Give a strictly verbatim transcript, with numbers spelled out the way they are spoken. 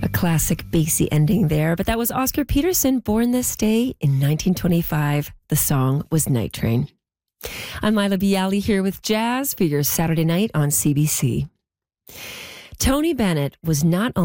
A classic bassy ending there, but that was Oscar Peterson, born this day in nineteen twenty-five. The song was Night Train. I'm Mila Bialy here with Jazz for your Saturday night on C B C. Tony Bennett was not only